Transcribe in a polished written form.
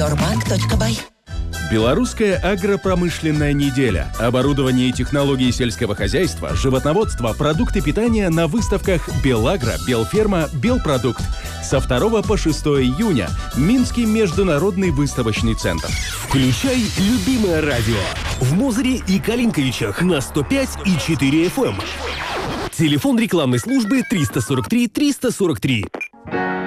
Securbank.by. Белорусская агропромышленная неделя. Оборудование и технологии сельского хозяйства, животноводство, продукты питания на выставках «Белагро», «Белферма», «Белпродукт». Со 2 по 6 июня. Минский международный выставочный центр. Включай любимое радио в Мозыре и Калинковичах на 105,4 FM. Телефон рекламной службы 343 343.